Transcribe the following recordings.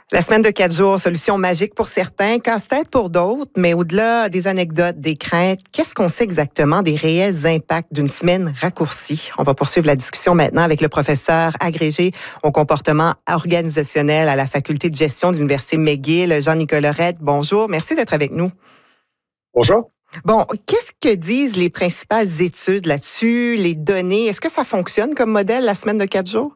La semaine de 4 jours, solution magique pour certains, casse-tête pour d'autres, mais au-delà des anecdotes, des craintes, qu'est-ce qu'on sait exactement des réels impacts d'une semaine raccourcie? On va poursuivre la discussion maintenant avec le professeur agrégé au comportement organisationnel à la faculté de gestion de l'Université McGill, Jean-Nicolas Redd. Bonjour, merci d'être avec nous. Bonjour. Bon, qu'est-ce que disent les principales études là-dessus, les données? Est-ce que ça fonctionne comme modèle, la semaine de 4 jours?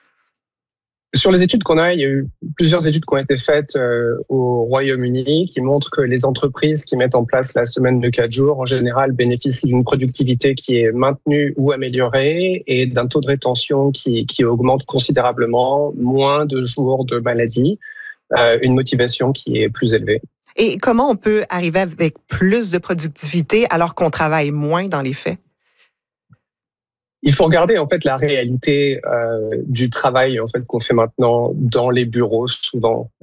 Sur les études qu'on a, il y a eu plusieurs études qui ont été faites au Royaume-Uni qui montrent que les entreprises qui mettent en place la semaine de 4 jours, en général, bénéficient d'une productivité qui est maintenue ou améliorée et d'un taux de rétention qui augmente considérablement, moins de jours de maladie, une motivation qui est plus élevée. Et comment on peut arriver avec plus de productivité alors qu'on travaille moins dans les faits? Il faut regarder en fait la réalité du travail en fait qu'on fait maintenant dans les bureaux souvent.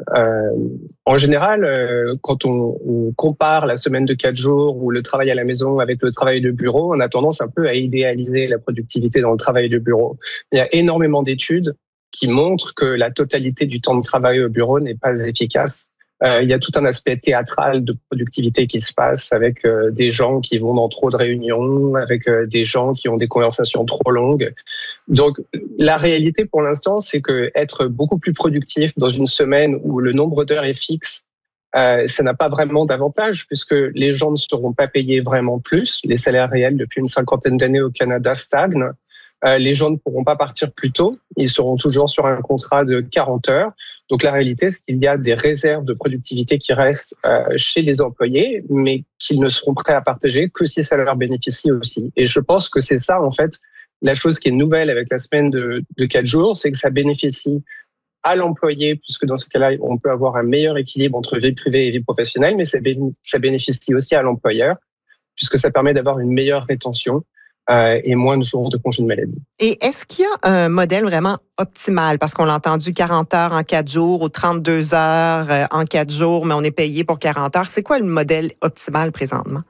En général, quand on compare la semaine de 4 jours ou le travail à la maison avec le travail de bureau, on a tendance un peu à idéaliser la productivité dans le travail de bureau. Il y a énormément d'études qui montrent que la totalité du temps de travail au bureau n'est pas efficace. Il y a tout un aspect théâtral de productivité qui se passe avec des gens qui vont dans trop de réunions, avec des gens qui ont des conversations trop longues. Donc, la réalité pour l'instant, c'est que être beaucoup plus productif dans une semaine où le nombre d'heures est fixe, ça n'a pas vraiment d'avantage puisque les gens ne seront pas payés vraiment plus. Les salaires réels depuis une 50aine d'années au Canada stagnent. Les gens ne pourront pas partir plus tôt. Ils seront toujours sur un contrat de 40 heures. Donc la réalité, c'est qu'il y a des réserves de productivité qui restent chez les employés, mais qu'ils ne seront prêts à partager que si ça leur bénéficie aussi. Et je pense que c'est ça, en fait, la chose qui est nouvelle avec la semaine de 4 jours, c'est que ça bénéficie à l'employé, puisque dans ce cas-là, on peut avoir un meilleur équilibre entre vie privée et vie professionnelle, mais ça bénéficie aussi à l'employeur, puisque ça permet d'avoir une meilleure rétention et moins de jours de congé de maladie. Et est-ce qu'il y a un modèle vraiment optimal? Parce qu'on l'a entendu 40 heures en 4 jours ou 32 heures en 4 jours, mais on est payé pour 40 heures. C'est quoi le modèle optimal présentement?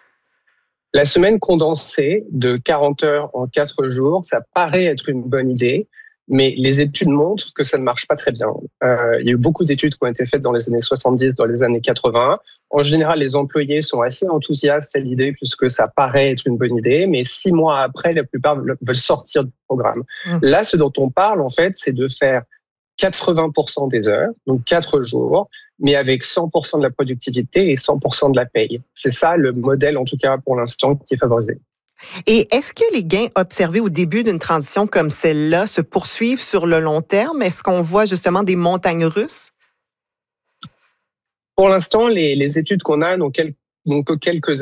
La semaine condensée de 40 heures en 4 jours, ça paraît être une bonne idée, mais les études montrent que ça ne marche pas très bien. Il y a eu beaucoup d'études qui ont été faites dans les années 70, dans les années 80. En général, les employés sont assez enthousiastes à l'idée puisque ça paraît être une bonne idée, mais 6 mois après, la plupart veulent sortir du programme. Là, ce dont on parle, en fait, c'est de faire 80% des heures, donc 4 jours, mais avec 100% de la productivité et 100% de la paye. C'est ça le modèle, en tout cas pour l'instant, qui est favorisé. Et est-ce que les gains observés au début d'une transition comme celle-là se poursuivent sur le long terme? Est-ce qu'on voit justement des montagnes russes? Pour l'instant, les études qu'on a n'ont que quelques